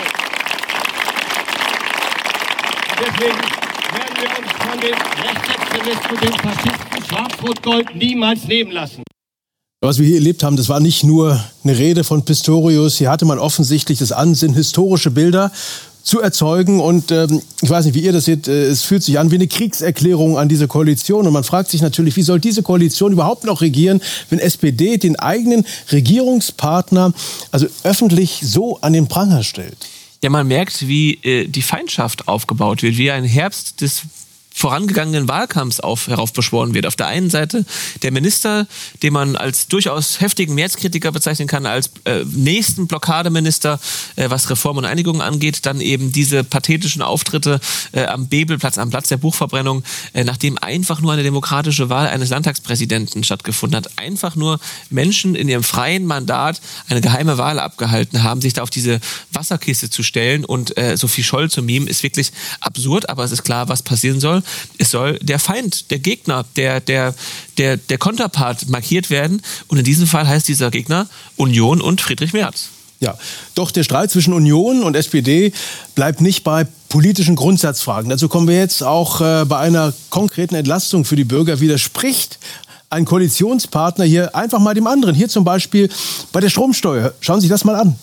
Und deswegen werden wir uns von den Rechtsextremisten und den Faschisten Schwarz-Rot-Gold niemals nehmen lassen. Was wir hier erlebt haben, das war nicht nur eine Rede von Pistorius. Hier hatte man offensichtlich das Ansinnen, historische Bilder zu erzeugen. Und ähm, ich weiß nicht, wie ihr das seht, äh, es fühlt sich an wie eine Kriegserklärung an diese Koalition. Und man fragt sich natürlich, wie soll diese Koalition überhaupt noch regieren, wenn S P D den eigenen Regierungspartner also öffentlich so an den Pranger stellt? Ja, man merkt, wie äh, die Feindschaft aufgebaut wird, wie ein Herbst des vorangegangenen Wahlkampfs auf, heraufbeschworen wird. Auf der einen Seite der Minister, den man als durchaus heftigen Märzkritiker bezeichnen kann, als äh, nächsten Blockademinister, äh, was Reform und Einigung angeht. Dann eben diese pathetischen Auftritte äh, am Bebelplatz, am Platz der Buchverbrennung, äh, nachdem einfach nur eine demokratische Wahl eines Landtagspräsidenten stattgefunden hat. Einfach nur Menschen in ihrem freien Mandat eine geheime Wahl abgehalten haben, sich da auf diese Wasserkiste zu stellen und äh, Sophie Scholl zu mimen, ist wirklich absurd, aber es ist klar, was passieren soll. Es soll der Feind, der Gegner, der, der, der, der Konterpart markiert werden. Und in diesem Fall heißt dieser Gegner Union und Friedrich Merz. Ja, doch der Streit zwischen Union und S P D bleibt nicht bei politischen Grundsatzfragen. Dazu kommen wir jetzt auch äh, bei einer konkreten Entlastung für die Bürger. Widerspricht ein Koalitionspartner hier einfach mal dem anderen. Hier zum Beispiel bei der Stromsteuer. Schauen Sie sich das mal an.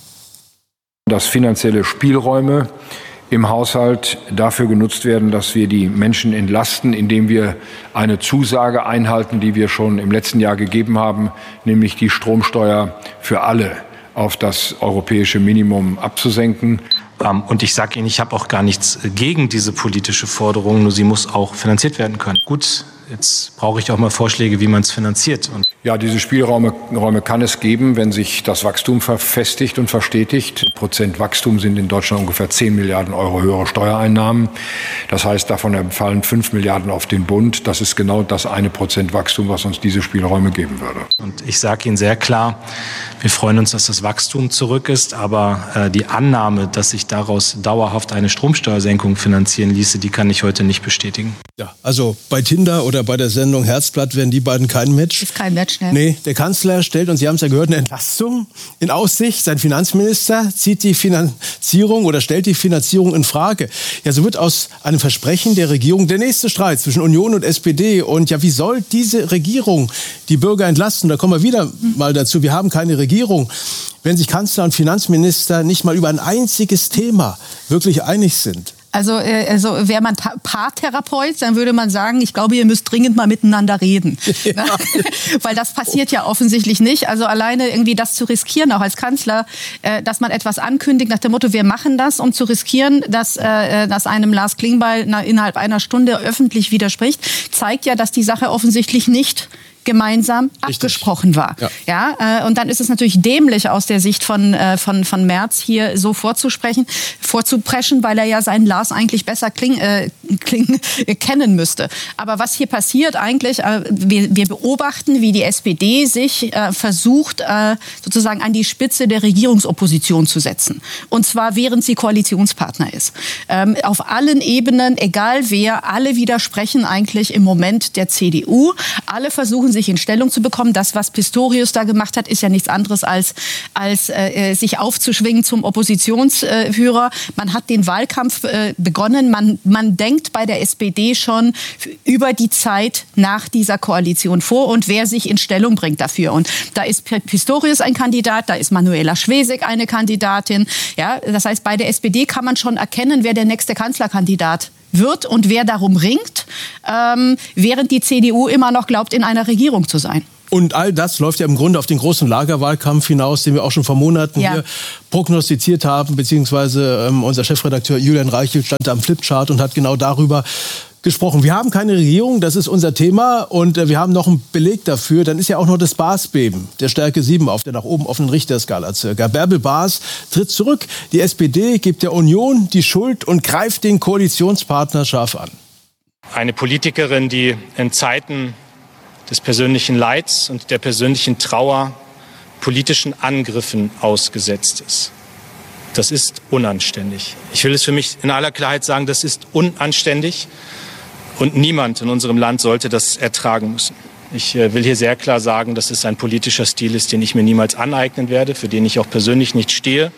Dass finanzielle Spielräume im Haushalt dafür genutzt werden, dass wir die Menschen entlasten, indem wir eine Zusage einhalten, die wir schon im letzten Jahr gegeben haben, nämlich die Stromsteuer für alle auf das europäische Minimum abzusenken. Und ich sage Ihnen, ich habe auch gar nichts gegen diese politische Forderung, nur sie muss auch finanziert werden können. Gut, jetzt brauche ich auch mal Vorschläge, wie man es finanziert. Und ja, diese Spielräume Räume kann es geben, wenn sich das Wachstum verfestigt und verstetigt. Prozent Wachstum sind in Deutschland ungefähr zehn Milliarden Euro höhere Steuereinnahmen. Das heißt, davon fallen fünf Milliarden auf den Bund. Das ist genau das eine Prozent Wachstum, was uns diese Spielräume geben würde. Und ich sage Ihnen sehr klar, wir freuen uns, dass das Wachstum zurück ist. Aber äh, die Annahme, dass sich daraus dauerhaft eine Stromsteuersenkung finanzieren ließe, die kann ich heute nicht bestätigen. Ja, also bei Tinder oder bei der Sendung Herzblatt werden die beiden kein Match. Ist kein Match, ne? Nee, der Kanzler stellt, und Sie haben es ja gehört, eine Entlastung in Aussicht. Sein Finanzminister zieht die Finanzierung oder stellt die Finanzierung in Frage. Ja, so wird aus einem Versprechen der Regierung der nächste Streit zwischen Union und S P D. Und ja, wie soll diese Regierung die Bürger entlasten? Da kommen wir wieder mal dazu. Wir haben keine Regierung, wenn sich Kanzler und Finanzminister nicht mal über ein einziges Thema wirklich einig sind. Also, also wäre man Paartherapeut, dann würde man sagen, ich glaube, ihr müsst dringend mal miteinander reden. Ja. Weil das passiert ja offensichtlich nicht. Also alleine irgendwie das zu riskieren, auch als Kanzler, dass man etwas ankündigt nach dem Motto, wir machen das, um zu riskieren, dass, dass einem Lars Klingbeil innerhalb einer Stunde öffentlich widerspricht, zeigt ja, dass die Sache offensichtlich nicht gemeinsam Richtig. abgesprochen war. Ja. Ja, äh, und dann ist es natürlich dämlich aus der Sicht von, äh, von, von Merz hier so vorzusprechen, vorzupreschen, weil er ja seinen Lars eigentlich besser kling, äh, kling, äh, kennen müsste. Aber was hier passiert eigentlich, äh, wir, wir beobachten, wie die S P D sich äh, versucht, äh, sozusagen an die Spitze der Regierungsopposition zu setzen. Und zwar während sie Koalitionspartner ist. Ähm, auf allen Ebenen, egal wer, alle widersprechen eigentlich im Moment der C D U. Alle versuchen sich in Stellung zu bekommen. Das, was Pistorius da gemacht hat, ist ja nichts anderes als, als äh, sich aufzuschwingen zum Oppositionsführer. Man hat den Wahlkampf äh, begonnen. Man, man denkt bei der S P D schon über die Zeit nach dieser Koalition vor und wer sich in Stellung bringt dafür. Und da ist Pistorius ein Kandidat, da ist Manuela Schwesig eine Kandidatin. Ja, das heißt, bei der S P D kann man schon erkennen, wer der nächste Kanzlerkandidat wird und wer darum ringt, ähm, während die C D U immer noch glaubt, in einer Regierung zu sein. Und all das läuft ja im Grunde auf den großen Lagerwahlkampf hinaus, den wir auch schon vor Monaten ja. hier prognostiziert haben, beziehungsweise ähm, unser Chefredakteur Julian Reichelt stand am Flipchart und hat genau darüber gesprochen. Wir haben keine Regierung, das ist unser Thema und äh, wir haben noch einen Beleg dafür. Dann ist ja auch noch das Baas-Beben der Stärke sieben auf der nach oben offenen Richterskala circa. Bärbel Baas tritt zurück. Die S P D gibt der Union die Schuld und greift den Koalitionspartner scharf an. Eine Politikerin, die in Zeiten des persönlichen Leids und der persönlichen Trauer politischen Angriffen ausgesetzt ist. Das ist unanständig. Ich will es für mich in aller Klarheit sagen, das ist unanständig. Und niemand in unserem Land sollte das ertragen müssen. Ich will hier sehr klar sagen, dass es ein politischer Stil ist, den ich mir niemals aneignen werde, für den ich auch persönlich nicht stehe.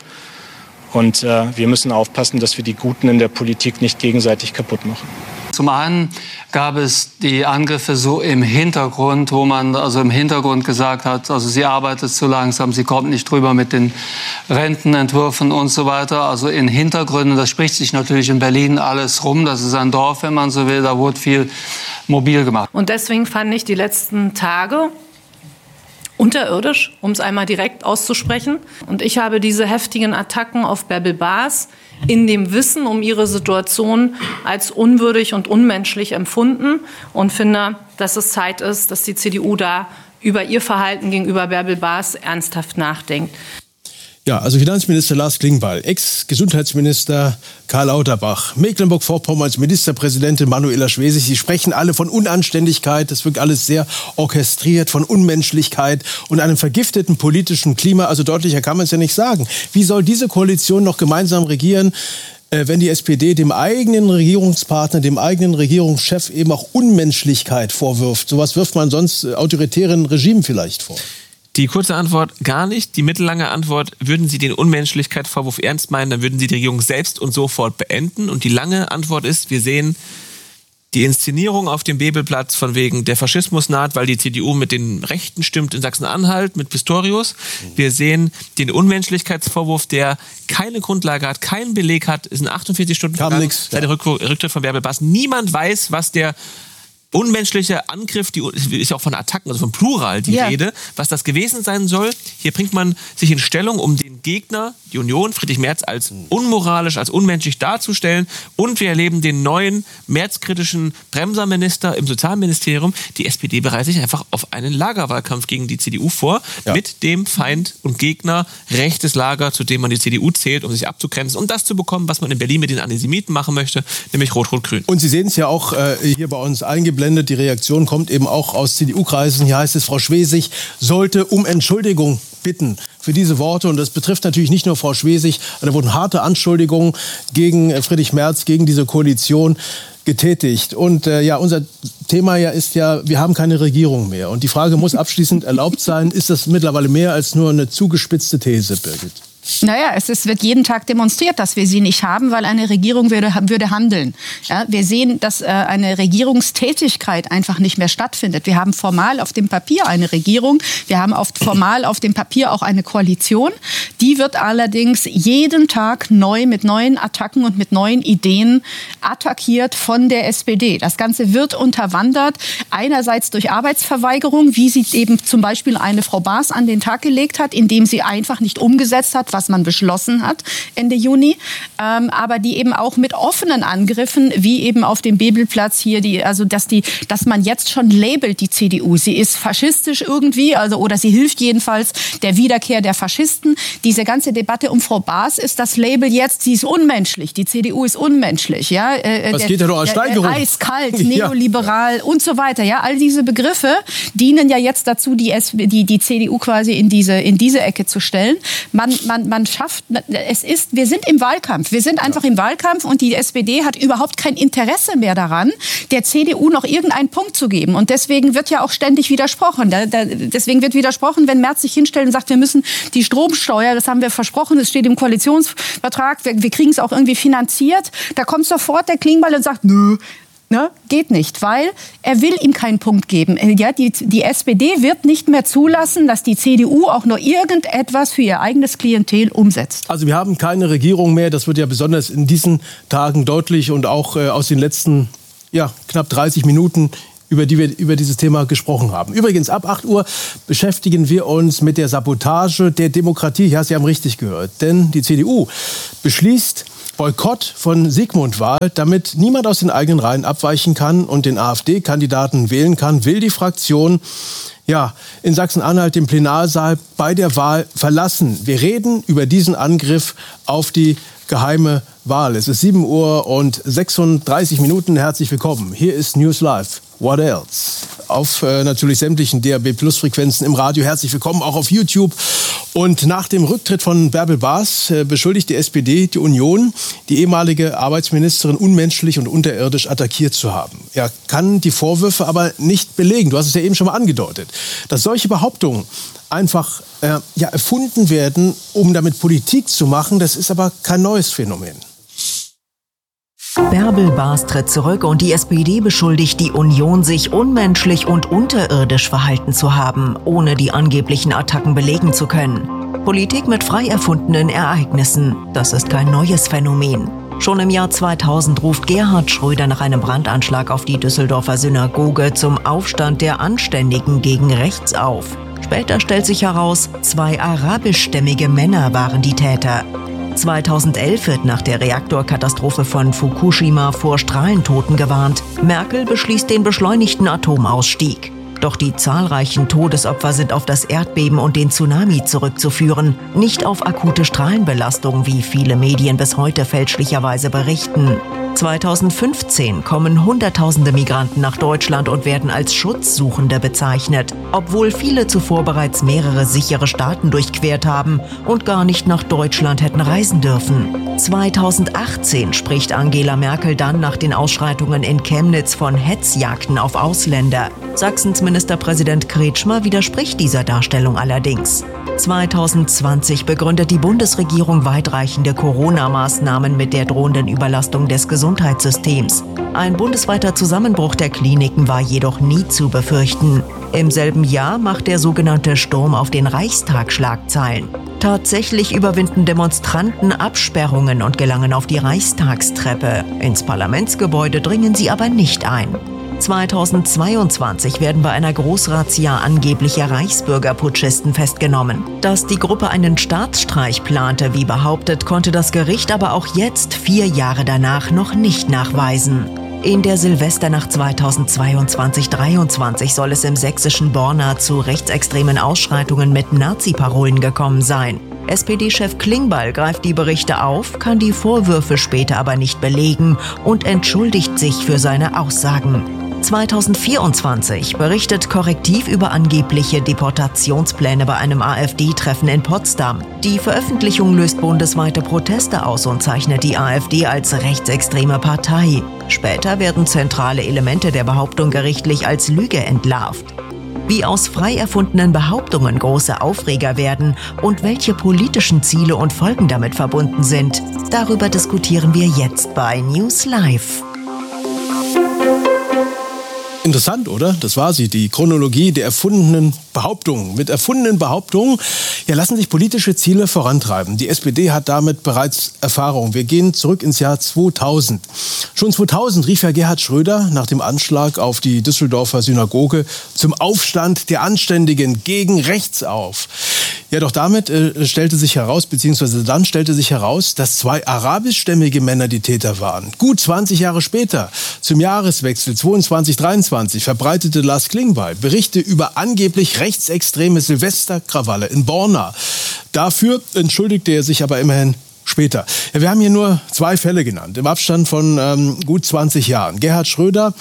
Und äh, wir müssen aufpassen, dass wir die Guten in der Politik nicht gegenseitig kaputt machen. Zum einen gab es die Angriffe so im Hintergrund, wo man also im Hintergrund gesagt hat, also sie arbeitet zu langsam, sie kommt nicht drüber mit den Rentenentwürfen und so weiter. Also in Hintergründen, das spricht sich natürlich in Berlin alles rum, das ist ein Dorf, wenn man so will, da wurde viel mobil gemacht. Und deswegen fand ich die letzten Tage unterirdisch, um es einmal direkt auszusprechen. Und ich habe diese heftigen Attacken auf Bärbel Baas in dem Wissen um ihre Situation als unwürdig und unmenschlich empfunden und finde, dass es Zeit ist, dass die C D U da über ihr Verhalten gegenüber Bärbel Baas ernsthaft nachdenkt. Ja, also Finanzminister Lars Klingbeil, Ex-Gesundheitsminister Karl Lauterbach, Mecklenburg-Vorpommerns Ministerpräsidentin Manuela Schwesig, sie sprechen alle von Unanständigkeit, das wirkt alles sehr orchestriert, von Unmenschlichkeit und einem vergifteten politischen Klima, also deutlicher kann man es ja nicht sagen. Wie soll diese Koalition noch gemeinsam regieren, wenn die S P D dem eigenen Regierungspartner, dem eigenen Regierungschef eben auch Unmenschlichkeit vorwirft? Sowas wirft man sonst autoritären Regimen vielleicht vor. Die kurze Antwort, gar nicht. Die mittellange Antwort, würden Sie den Unmenschlichkeitsvorwurf ernst meinen, dann würden Sie die Regierung selbst und sofort beenden. Und die lange Antwort ist, wir sehen die Inszenierung auf dem Bebelplatz von wegen der Faschismus naht, weil die C D U mit den Rechten stimmt in Sachsen-Anhalt, mit Pistorius. Wir sehen den Unmenschlichkeitsvorwurf, der keine Grundlage hat, keinen Beleg hat, ist in achtundvierzig Stunden vergangen seit der Rücktritt von Bärbel Baas. Niemand weiß, was der unmenschliche Angriff, die ist ja auch von Attacken, also von Plural die ja. Rede, was das gewesen sein soll. Hier bringt man sich in Stellung, um den Gegner, die Union, Friedrich Merz, als unmoralisch, als unmenschlich darzustellen. Und wir erleben den neuen Merz-kritischen Bremserminister im Sozialministerium. Die S P D bereitet sich einfach auf einen Lagerwahlkampf gegen die C D U vor, ja. mit dem Feind und Gegner rechtes Lager, zu dem man die C D U zählt, um sich abzugrenzen und das zu bekommen, was man in Berlin mit den Antisemiten machen möchte, nämlich Rot-Rot-Grün. Und Sie sehen es ja auch äh, hier bei uns eingeblendet. Die Reaktion kommt eben auch aus C D U-Kreisen. Hier heißt es, Frau Schwesig sollte um Entschuldigung bitten für diese Worte. Und das betrifft natürlich nicht nur Frau Schwesig. Da wurden harte Anschuldigungen gegen Friedrich Merz, gegen diese Koalition getätigt. Und äh, ja, unser Thema ja ist ja, wir haben keine Regierung mehr. Und die Frage muss abschließend erlaubt sein, ist das mittlerweile mehr als nur eine zugespitzte These, Birgit? Naja, es ist, wird jeden Tag demonstriert, dass wir sie nicht haben, weil eine Regierung würde, würde handeln. Ja, wir sehen, dass äh, eine Regierungstätigkeit einfach nicht mehr stattfindet. Wir haben formal auf dem Papier eine Regierung, wir haben oft formal auf dem Papier auch eine Koalition. Die wird allerdings jeden Tag neu mit neuen Attacken und mit neuen Ideen attackiert von der S P D. Das Ganze wird unterwandert, einerseits durch Arbeitsverweigerung, wie sie eben zum Beispiel eine Frau Baas an den Tag gelegt hat, indem sie einfach nicht umgesetzt hat, was man beschlossen hat Ende Juni, ähm, aber die eben auch mit offenen Angriffen, wie eben auf dem Bebelplatz hier, die, also dass die, dass man jetzt schon labelt die C D U, sie ist faschistisch irgendwie, also oder sie hilft jedenfalls der Wiederkehr der Faschisten. Diese ganze Debatte um Frau Baas ist das Label jetzt, sie ist unmenschlich, die C D U ist unmenschlich, ja. Äh, was der, geht ja doch als Steigerung? Äh, eiskalt, neoliberal ja. und so weiter, ja. All diese Begriffe dienen ja jetzt dazu, die, die, die C D U quasi in diese, in diese Ecke zu stellen. Man, man Man schafft, es ist, wir sind im Wahlkampf. Wir sind einfach im Wahlkampf und die S P D hat überhaupt kein Interesse mehr daran, der C D U noch irgendeinen Punkt zu geben. Und deswegen wird ja auch ständig widersprochen. Da, da, deswegen wird widersprochen, wenn Merz sich hinstellt und sagt, wir müssen die Stromsteuer, das haben wir versprochen, das steht im Koalitionsvertrag, wir, wir kriegen es auch irgendwie finanziert. Da kommt sofort der Klingbeil und sagt, nö. Ne? Geht nicht, weil er will ihm keinen Punkt geben. Ja, die, die S P D wird nicht mehr zulassen, dass die C D U auch nur irgendetwas für ihr eigenes Klientel umsetzt. Also wir haben keine Regierung mehr. Das wird ja besonders in diesen Tagen deutlich und auch äh, aus den letzten ja, knapp dreißig Minuten, über die wir über dieses Thema gesprochen haben. Übrigens, ab acht Uhr beschäftigen wir uns mit der Sabotage der Demokratie. Ja, Sie haben richtig gehört. Denn die C D U beschließt Boykott von Sigmund-Wahl, damit niemand aus den eigenen Reihen abweichen kann und den AfD-Kandidaten wählen kann, will die Fraktion ja, in Sachsen-Anhalt den Plenarsaal bei der Wahl verlassen. Wir reden über diesen Angriff auf die geheime Wahl. Es ist sieben Uhr und sechsunddreißig Minuten. Herzlich willkommen. Hier ist News Live. What else? Auf äh, natürlich sämtlichen D A B Plus Frequenzen im Radio. Herzlich willkommen auch auf YouTube. Und nach dem Rücktritt von Bärbel Baas äh, beschuldigt die S P D die Union, die ehemalige Arbeitsministerin unmenschlich und unterirdisch attackiert zu haben. Er kann die Vorwürfe aber nicht belegen. Du hast es ja eben schon mal angedeutet. Dass solche Behauptungen einfach äh, ja, erfunden werden, um damit Politik zu machen, das ist aber kein neues Phänomen. Bärbel Baas tritt zurück und die S P D beschuldigt die Union, sich unmenschlich und unterirdisch verhalten zu haben, ohne die angeblichen Attacken belegen zu können. Politik mit frei erfundenen Ereignissen, das ist kein neues Phänomen. Schon im Jahr zweitausend ruft Gerhard Schröder nach einem Brandanschlag auf die Düsseldorfer Synagoge zum Aufstand der Anständigen gegen rechts auf. Später stellt sich heraus, zwei arabischstämmige Männer waren die Täter. zweitausendelf wird nach der Reaktorkatastrophe von Fukushima vor Strahlentoten gewarnt. Merkel beschließt den beschleunigten Atomausstieg. Doch die zahlreichen Todesopfer sind auf das Erdbeben und den Tsunami zurückzuführen, nicht auf akute Strahlenbelastung, wie viele Medien bis heute fälschlicherweise berichten. zweitausendfünfzehn kommen Hunderttausende Migranten nach Deutschland und werden als Schutzsuchende bezeichnet, obwohl viele zuvor bereits mehrere sichere Staaten durchquert haben und gar nicht nach Deutschland hätten reisen dürfen. zweitausendachtzehn spricht Angela Merkel dann nach den Ausschreitungen in Chemnitz von Hetzjagden auf Ausländer. Sachsens Ministerpräsident Kretschmer widerspricht dieser Darstellung allerdings. zweitausendzwanzig begründet die Bundesregierung weitreichende Corona-Maßnahmen mit der drohenden Überlastung des Gesundheitssystems. Ein bundesweiter Zusammenbruch der Kliniken war jedoch nie zu befürchten. Im selben Jahr macht der sogenannte Sturm auf den Reichstag Schlagzeilen. Tatsächlich überwinden Demonstranten Absperrungen und gelangen auf die Reichstagstreppe. Ins Parlamentsgebäude dringen sie aber nicht ein. zweitausendzweiundzwanzig werden bei einer Großrazzia angeblicher Reichsbürgerputschisten festgenommen. Dass die Gruppe einen Staatsstreich plante, wie behauptet, konnte das Gericht aber auch jetzt, vier Jahre danach, noch nicht nachweisen. In der Silvesternacht zweitausendzweiundzwanzig dreiundzwanzig soll es im sächsischen Borna zu rechtsextremen Ausschreitungen mit Nazi-Parolen gekommen sein. S P D-Chef Klingbeil greift die Berichte auf, kann die Vorwürfe später aber nicht belegen und entschuldigt sich für seine Aussagen. zweitausendvierundzwanzig berichtet Korrektiv über angebliche Deportationspläne bei einem AfD-Treffen in Potsdam. Die Veröffentlichung löst bundesweite Proteste aus und zeichnet die AfD als rechtsextreme Partei. Später werden zentrale Elemente der Behauptung gerichtlich als Lüge entlarvt. Wie aus frei erfundenen Behauptungen große Aufreger werden und welche politischen Ziele und Folgen damit verbunden sind, darüber diskutieren wir jetzt bei News Live. Interessant, oder? Das war sie, die Chronologie der erfundenen Behauptungen. Mit erfundenen Behauptungen ja, lassen sich politische Ziele vorantreiben. Die S P D hat damit bereits Erfahrung. Wir gehen zurück ins Jahr zweitausend. Schon zweitausend rief ja Gerhard Schröder nach dem Anschlag auf die Düsseldorfer Synagoge zum Aufstand der Anständigen gegen rechts auf. Ja, doch damit äh, stellte sich heraus, beziehungsweise dann stellte sich heraus, dass zwei arabischstämmige Männer die Täter waren. Gut zwanzig Jahre später, zum Jahreswechsel zweiundzwanzig dreiundzwanzig, verbreitete Lars Klingbeil Berichte über angeblich rechtsextreme Silvesterkrawalle in Borna. Dafür entschuldigte er sich aber immerhin später. Ja, wir haben hier nur zwei Fälle genannt, im Abstand von ähm, gut zwanzig Jahren. Gerhard Schröder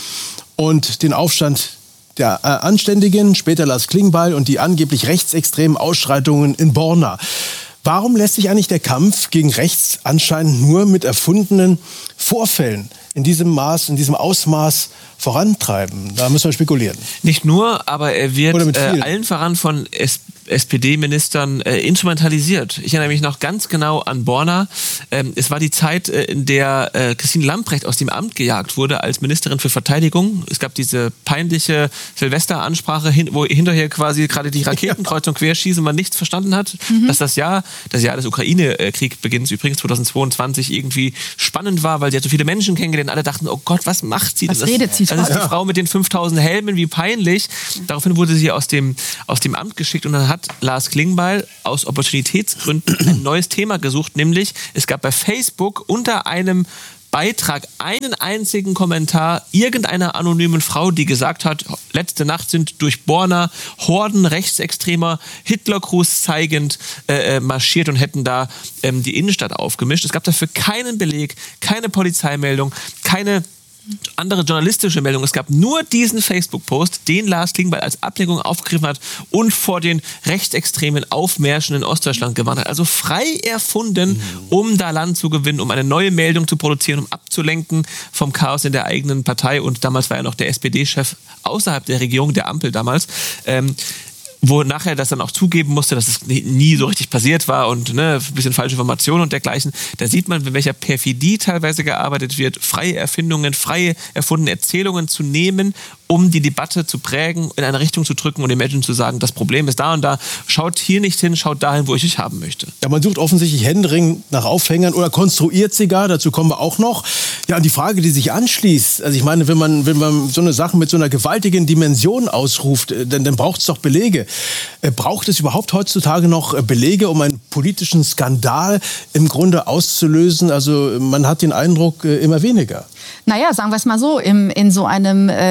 und den Aufstand der äh, Anständigen, später Lars Klingbeil und die angeblich rechtsextremen Ausschreitungen in Borna. Warum lässt sich eigentlich der Kampf gegen rechts anscheinend nur mit erfundenen Vorfällen in diesem Maß, in diesem Ausmaß vorantreiben? Da müssen wir spekulieren. Nicht nur, aber er wird äh, allen voran von S P D-Ministern äh, instrumentalisiert. Ich erinnere mich noch ganz genau an Borna. Ähm, es war die Zeit, äh, in der äh, Christine Lambrecht aus dem Amt gejagt wurde als Ministerin für Verteidigung. Es gab diese peinliche Silvesteransprache, hin, wo hinterher quasi gerade die Raketenkreuzung querschießen, man nichts verstanden hat. Mhm. Dass das Jahr, das Jahr des Ukraine-Kriegsbeginns übrigens zweitausendzweiundzwanzig irgendwie spannend war, weil sie hat so viele Menschen kennengelernt. Alle dachten, oh Gott, was macht sie? Was das redet sie? Das ist die ja. Frau mit den fünftausend Helmen, wie peinlich. Daraufhin wurde sie aus dem, aus dem Amt geschickt und dann hat Lars Klingbeil aus Opportunitätsgründen ein neues Thema gesucht, nämlich es gab bei Facebook unter einem Beitrag einen einzigen Kommentar irgendeiner anonymen Frau, die gesagt hat, letzte Nacht sind durch Borna Horden rechtsextremer Hitlergruß zeigend äh, marschiert und hätten da ähm, die Innenstadt aufgemischt. Es gab dafür keinen Beleg, keine Polizeimeldung, keine andere journalistische Meldung. Es gab nur diesen Facebook-Post, den Lars Klingbeil als Ablenkung aufgegriffen hat und vor den rechtsextremen Aufmärschen in Ostdeutschland gewarnt hat. Also frei erfunden, um da Land zu gewinnen, um eine neue Meldung zu produzieren, um abzulenken vom Chaos in der eigenen Partei. Und damals war er noch der S P D-Chef außerhalb der Regierung, der Ampel damals. Ähm, wo nachher das dann auch zugeben musste, dass es nie so richtig passiert war und ne, ein bisschen falsche Informationen und dergleichen. Da sieht man, mit welcher Perfidie teilweise gearbeitet wird, freie Erfindungen, freie erfundene Erzählungen zu nehmen, um die Debatte zu prägen, in eine Richtung zu drücken und den Menschen zu sagen, das Problem ist da und da, schaut hier nicht hin, schaut dahin, wo ich euch haben möchte. Ja, man sucht offensichtlich händeringend nach Aufhängern oder konstruiert sie gar, dazu kommen wir auch noch. Ja, und die Frage, die sich anschließt, also ich meine, wenn man, wenn man so eine Sache mit so einer gewaltigen Dimension ausruft, dann, dann braucht es doch Belege. Braucht es überhaupt heutzutage noch Belege, um einen politischen Skandal im Grunde auszulösen? Also man hat den Eindruck, immer weniger. Naja, sagen wir es mal so, im, in so einem äh, digitalen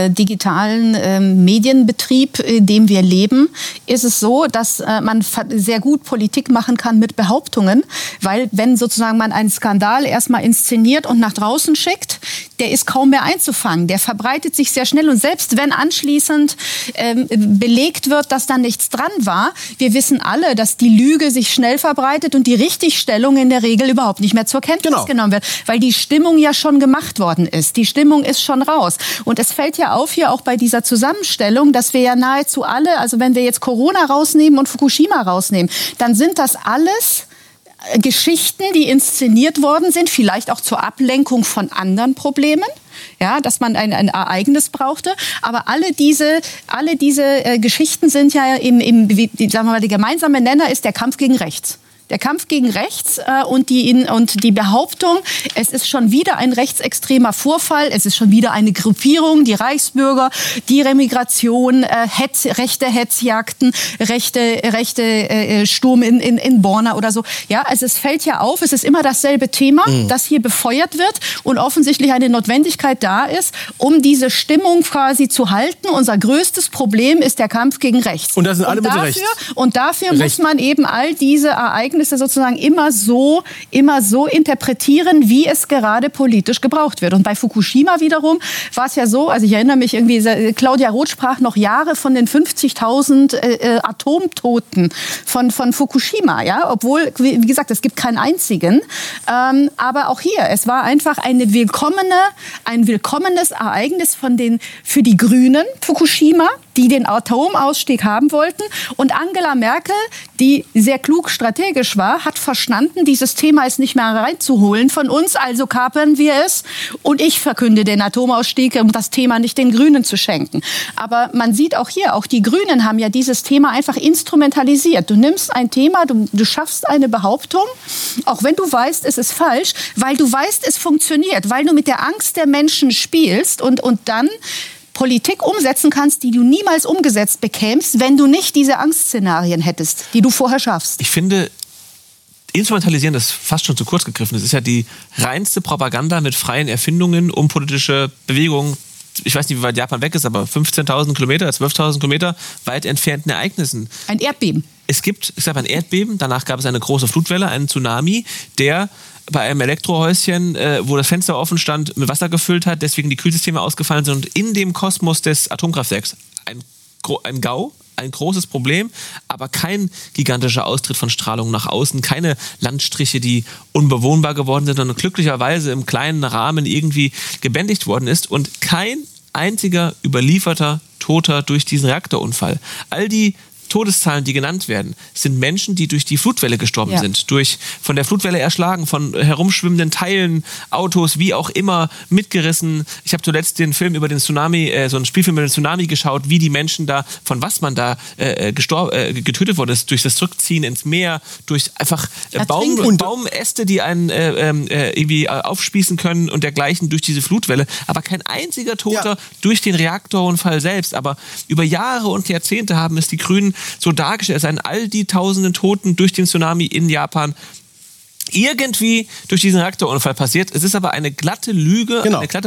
digitalen äh, Medienbetrieb, in dem wir leben, ist es so, dass äh, man sehr gut Politik machen kann mit Behauptungen, weil wenn sozusagen man einen Skandal erstmal inszeniert und nach draußen schickt, der ist kaum mehr einzufangen. Der verbreitet sich sehr schnell und selbst wenn anschließend ähm, belegt wird, dass da nichts dran war, wir wissen alle, dass die Lüge sich schnell verbreitet und die Richtigstellung in der Regel überhaupt nicht mehr zur Kenntnis genau. genommen wird, weil die Stimmung ja schon gemacht worden ist. Die Stimmung ist schon raus. Und es fällt ja auf hier auch bei dieser Zusammenstellung, dass wir ja nahezu alle, also wenn wir jetzt Corona rausnehmen und Fukushima rausnehmen, dann sind das alles Geschichten, die inszeniert worden sind, vielleicht auch zur Ablenkung von anderen Problemen. Ja, dass man ein, ein Ereignis brauchte. Aber alle diese, alle diese äh, Geschichten sind ja im, im wie, sagen wir mal, der gemeinsame Nenner ist der Kampf gegen rechts. Der Kampf gegen rechts äh, und, die in, und die Behauptung, es ist schon wieder ein rechtsextremer Vorfall, es ist schon wieder eine Gruppierung, die Reichsbürger, die Remigration, äh, Hetz, rechte Hetzjagden, rechte, rechte äh, Sturm in, in, in Borna oder so. Ja, also es fällt ja auf, es ist immer dasselbe Thema, mhm. das hier befeuert wird und offensichtlich eine Notwendigkeit da ist, um diese Stimmung quasi zu halten. Unser größtes Problem ist der Kampf gegen rechts. Und da sind alle und mit dafür, rechts. Und dafür Recht. muss man eben all diese Ereignisse sozusagen immer so, immer so interpretieren, wie es gerade politisch gebraucht wird. Und bei Fukushima wiederum war es ja so, also ich erinnere mich irgendwie, Claudia Roth sprach noch Jahre von den fünfzigtausend äh, Atomtoten von, von Fukushima, ja, obwohl, wie gesagt, es gibt keinen einzigen. Ähm, aber auch hier, es war einfach eine willkommene, ein willkommenes Ereignis von den, für die Grünen, Fukushima, die den Atomausstieg haben wollten. Und Angela Merkel, die sehr klug strategisch war, hat verstanden, dieses Thema ist nicht mehr reinzuholen von uns, also kapern wir es. Und ich verkünde den Atomausstieg, um das Thema nicht den Grünen zu schenken. Aber man sieht auch hier, auch die Grünen haben ja dieses Thema einfach instrumentalisiert. Du nimmst ein Thema, du, du schaffst eine Behauptung, auch wenn du weißt, es ist falsch, weil du weißt, es funktioniert, weil du mit der Angst der Menschen spielst und, und dann Politik umsetzen kannst, die du niemals umgesetzt bekämst, wenn du nicht diese Angstszenarien hättest, die du vorher schaffst. Ich finde, instrumentalisieren ist fast schon zu kurz gegriffen. Es ist ja die reinste Propaganda mit freien Erfindungen, um politische Bewegungen, ich weiß nicht, wie weit Japan weg ist, aber fünfzehntausend Kilometer, zwölftausend Kilometer weit entfernten Ereignissen. Ein Erdbeben. Es gibt, es gab ein Erdbeben, danach gab es eine große Flutwelle, einen Tsunami, der bei einem Elektrohäuschen, äh, wo das Fenster offen stand, mit Wasser gefüllt hat, deswegen die Kühlsysteme ausgefallen sind und in dem Kosmos des Atomkraftwerks ein, ein GAU, ein großes Problem, aber kein gigantischer Austritt von Strahlung nach außen, keine Landstriche, die unbewohnbar geworden sind, sondern glücklicherweise im kleinen Rahmen irgendwie gebändigt worden ist und kein einziger überlieferter Toter durch diesen Reaktorunfall. All die Todeszahlen, die genannt werden, sind Menschen, die durch die Flutwelle gestorben ja. sind, durch von der Flutwelle erschlagen, von herumschwimmenden Teilen, Autos, wie auch immer, mitgerissen. Ich habe zuletzt den Film über den Tsunami, äh, so einen Spielfilm über den Tsunami geschaut, wie die Menschen da, von was man da äh, gestor- äh, getötet wurde, durch das Zurückziehen ins Meer, durch einfach äh, Baum, Baumäste, die einen äh, äh, irgendwie äh, aufspießen können und dergleichen durch diese Flutwelle. Aber kein einziger Toter ja. durch den Reaktorunfall selbst. Aber über Jahre und Jahrzehnte haben es die Grünen so dargestellt, es seien all die tausenden Toten durch den Tsunami in Japan irgendwie durch diesen Reaktorunfall passiert. Es ist aber eine glatte Lüge, genau. eine glatte